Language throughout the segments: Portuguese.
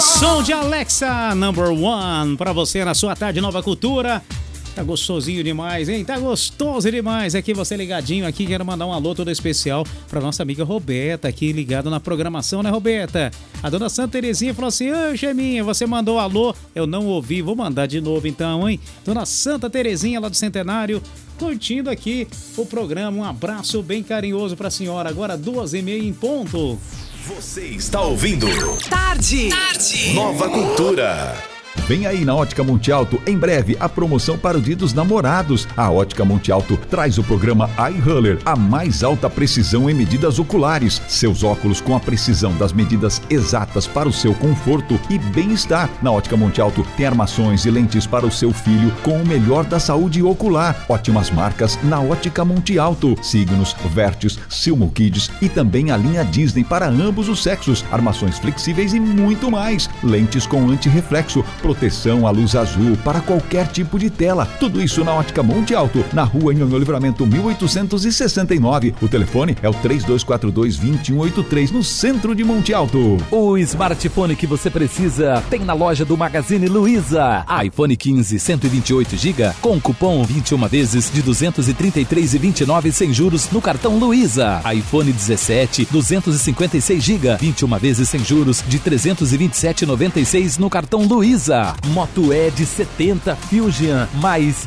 som de Alexa, number one, pra você na sua tarde Nova Cultura. Tá gostosinho demais, hein? Tá gostoso demais. Aqui você ligadinho aqui, quero mandar um alô todo especial pra nossa amiga Roberta, aqui ligada na programação, né, Roberta? A dona Santa Terezinha falou assim: ô, Geminha, você mandou alô, eu não ouvi, vou mandar de novo então, hein? Dona Santa Terezinha, lá do Centenário, curtindo aqui o programa. Um abraço bem carinhoso pra senhora. Agora 2h30 em ponto. Você está ouvindo Tarde Nova Cultura. Vem aí na Ótica Monte Alto, em breve, a promoção para o Dia dos Namorados. A Ótica Monte Alto traz o programa Eye Roller, a mais alta precisão em medidas oculares. Seus óculos com a precisão das medidas exatas para o seu conforto e bem-estar. Na Ótica Monte Alto tem armações e lentes para o seu filho com o melhor da saúde ocular. Ótimas marcas na Ótica Monte Alto. Signos, Vertis, Silmo Kids e também a linha Disney para ambos os sexos. Armações flexíveis e muito mais. Lentes com antirreflexo, proteção à luz azul para qualquer tipo de tela. Tudo isso na Ótica Monte Alto, na rua Nhonhô Livramento 1869. O telefone é o 3242-2183, no centro de Monte Alto. O smartphone que você precisa tem na loja do Magazine Luiza. iPhone 15 128GB com cupom 21 vezes de 233,29 sem juros no cartão Luiza. iPhone 17 256GB 21 vezes sem juros de 327,96 no cartão Luiza. Moto E de 70 Fusion mais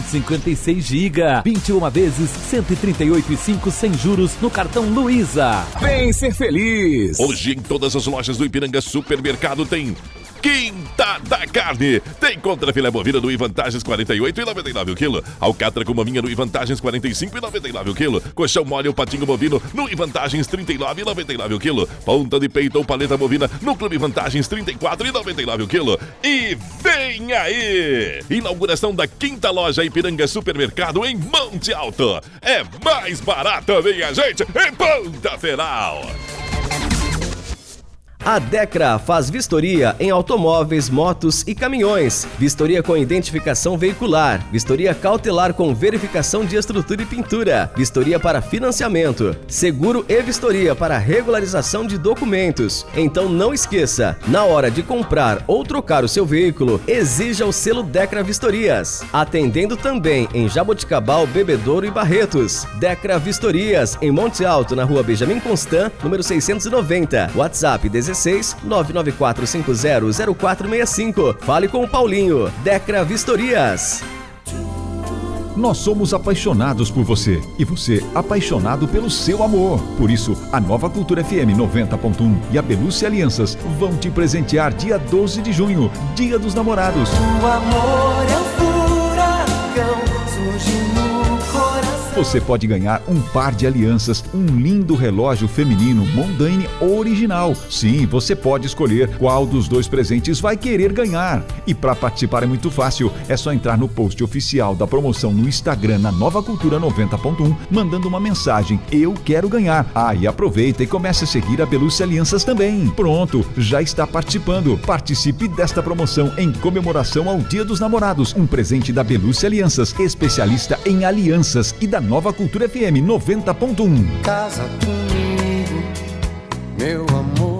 256GB 21 vezes 138,5 sem juros no cartão Luiza. Vem ser feliz! Hoje em todas as lojas do Ipiranga Supermercado tem Quinta da Carne. Tem contra filé bovina do Ivantagens 48,99 o quilo. Alcatra com maminha no Ivantagens 45,99 o quilo. Colchão mole ou patinho bovino no Ivantagens 39,99 o quilo. Ponta de peito ou paleta bovina no Clube Vantagens 34,99 o quilo. E vem aí! Inauguração da quinta loja Ipiranga Supermercado em Monte Alto. É mais barato, minha gente, em Ponta Feral. A Decra faz vistoria em automóveis, motos e caminhões. Vistoria com identificação veicular. Vistoria cautelar com verificação de estrutura e pintura. Vistoria para financiamento. Seguro e vistoria para regularização de documentos. Então não esqueça, na hora de comprar ou trocar o seu veículo, exija o selo Decra Vistorias. Atendendo também em Jaboticabal, Bebedouro e Barretos. Decra Vistorias, em Monte Alto, na rua Benjamin Constant, número 690. WhatsApp 16 994500465. Fale com o Paulinho. Decra Vistorias. Nós somos apaixonados por você e você apaixonado pelo seu amor. Por isso, a Nova Cultura FM 90.1 e a Belucci Alianças vão te presentear dia 12 de junho, Dia dos Namorados. O amor é um furacão, surge no coração. Você pode ganhar um par de alianças, um lindo relógio feminino Mondane original. Sim, você pode escolher qual dos dois presentes vai querer ganhar. E para participar é muito fácil, é só entrar no post oficial da promoção no Instagram, na Nova Cultura 90.1, mandando uma mensagem: eu quero ganhar. E aproveita e comece a seguir a Belucci Alianças também. Pronto, já está participando. Participe desta promoção em comemoração ao Dia dos Namorados. Um presente da Belucci Alianças, especialista em alianças, e da Nova Cultura FM 90.1. Casa comigo, meu amor.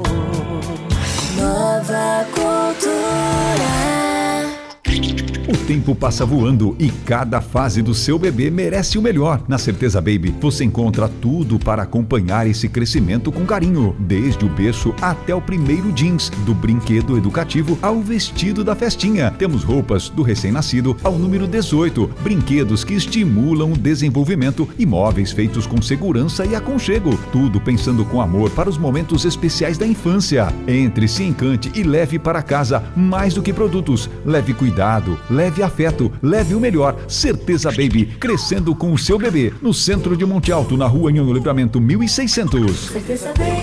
Nova Cultura. O tempo passa voando e cada fase do seu bebê merece o melhor. Na Certeza Baby, você encontra tudo para acompanhar esse crescimento com carinho, desde o berço até o primeiro jeans, do brinquedo educativo ao vestido da festinha. Temos roupas do recém-nascido ao número 18, brinquedos que estimulam o desenvolvimento e móveis feitos com segurança e aconchego. Tudo pensando com amor para os momentos especiais da infância. Entre, se encante e leve para casa mais do que produtos. Leve cuidado, leve afeto, leve o melhor. Certeza Baby, crescendo com o seu bebê. No centro de Monte Alto, na rua Nhonhô Livramento 1600. Certeza Baby.